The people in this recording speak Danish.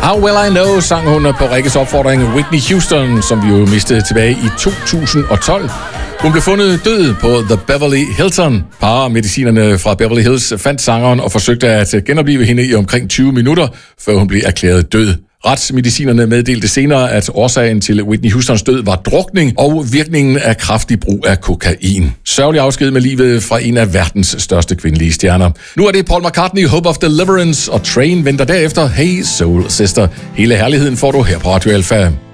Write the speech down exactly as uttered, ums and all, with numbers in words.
How Will I Know sang hun på Rikkes opfordring Whitney Houston, som vi jo mistede tilbage i to tusind og tolv. Hun blev fundet død på The Beverly Hilton. Paramedicinerne fra Beverly Hills fandt sangeren og forsøgte at genoplive hende i omkring tyve minutter, før hun blev erklæret død. Retsmedicinerne meddelte senere, at årsagen til Whitney Houstons død var drukning og virkningen af kraftig brug af kokain. Sørgelig afsked med livet fra en af verdens største kvindelige stjerner. Nu er det Paul McCartney, Hope of Deliverance, og Train venter derefter Hey Soul Sister. Hele herligheden får du her på Radio Alpha.